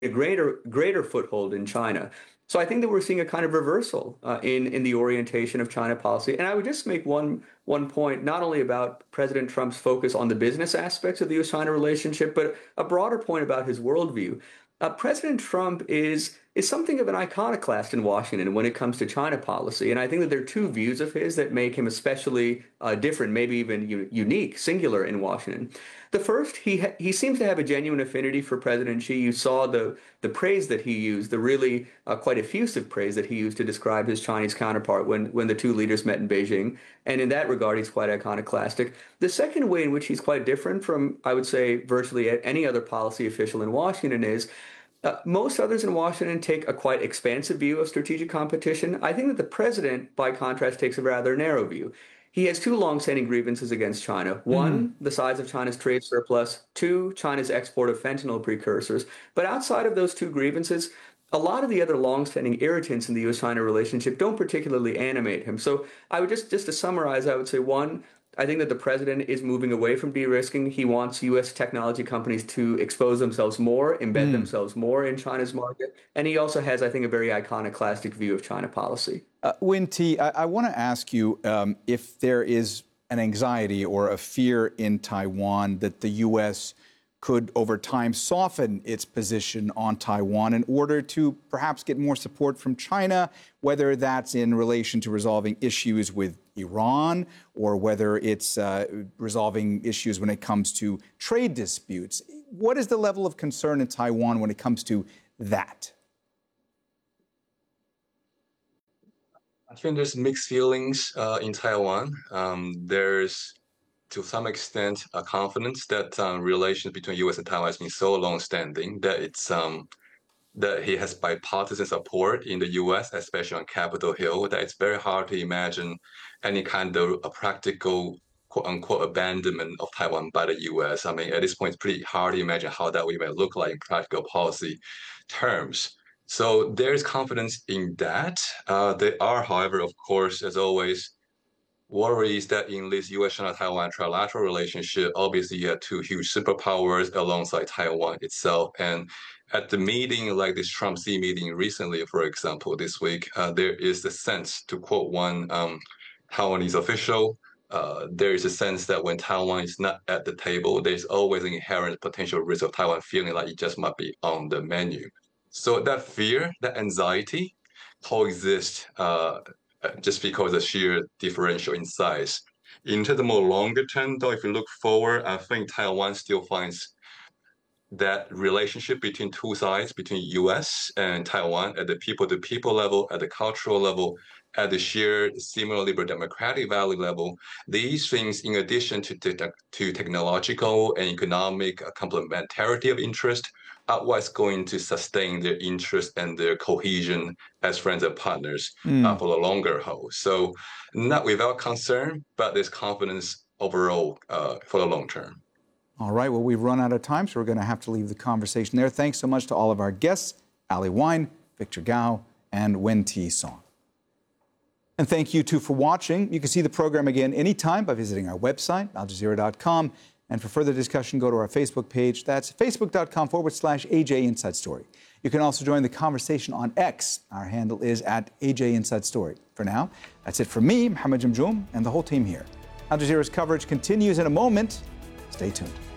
a greater foothold in China. So I think that we're seeing a kind of reversal in the orientation of China policy. And I would just make one point, not only about President Trump's focus on the business aspects of the U.S.-China relationship, but a broader point about his worldview. President Trump is something of an iconoclast in Washington when it comes to China policy, and I think that there are two views of his that make him especially different, maybe even unique, singular in Washington. The first, he seems to have a genuine affinity for President Xi. You saw the praise that he used, the really quite effusive praise that he used to describe his Chinese counterpart when the two leaders met in Beijing, and in that regard, he's quite iconoclastic. The second way in which he's quite different from, I would say, virtually any other policy official in Washington is most others in Washington take a quite expansive view of strategic competition. I think that the president, by contrast, takes a rather narrow view. He has two longstanding grievances against China. One, the size of China's trade surplus. Two, China's export of fentanyl precursors. But outside of those two grievances, a lot of the other longstanding irritants in the U.S.-China relationship don't particularly animate him. So I would just to summarize, I would say, one, I think that the president is moving away from de-risking. He wants U.S. technology companies to expose themselves more, embed themselves more in China's market. And he also has, I think, a very iconoclastic view of China policy. Wen T, I want to ask you if there is an anxiety or a fear in Taiwan that the U.S. could, over time, soften its position on Taiwan in order to perhaps get more support from China, whether that's in relation to resolving issues with Iran or whether it's resolving issues when it comes to trade disputes. What is the level of concern in Taiwan when it comes to that? I think there's mixed feelings in Taiwan. There's, to some extent, a confidence that relations between U.S. and Taiwan has been so long-standing that it's that he has bipartisan support in the U.S., especially on Capitol Hill, that it's very hard to imagine any kind of a practical, quote-unquote, abandonment of Taiwan by the U.S. I mean, at this point, it's pretty hard to imagine how that would even look like in practical policy terms. So there's confidence in that. There are, however, of course, as always, worries that in this U.S.-China-Taiwan trilateral relationship, obviously you have two huge superpowers alongside Taiwan itself. And at the meeting, like this Trump-Xi meeting recently, for example, this week, there is the sense, to quote one Taiwanese official, there is a sense that when Taiwan is not at the table, there's always an inherent potential risk of Taiwan feeling like it just might be on the menu. So that fear, that anxiety coexist just because of sheer differential in size. Into the more longer term, though, if you look forward, I think Taiwan still finds that relationship between two sides, between U.S. and Taiwan, at the people-to-people level, at the cultural level, at the shared similar liberal democratic value level, these things, in addition to technological and economic complementarity of interest, are what's going to sustain their interest and their cohesion as friends and partners for the longer haul. So not without concern, but there's confidence overall for the long term. All right, well, we've run out of time, so we're going to have to leave the conversation there. Thanks so much to all of our guests, Ali Wyne, Victor Gao, and Wen T. Song. And thank you, too, for watching. You can see the program again anytime by visiting our website, aljazeera.com. And for further discussion, go to our Facebook page. That's facebook.com/AJ Inside Story. You can also join the conversation on X. Our handle is @AJ Inside Story. For now, that's it from me, Mohammed Jamjoom, and the whole team here. Al Jazeera's coverage continues in a moment. Stay tuned.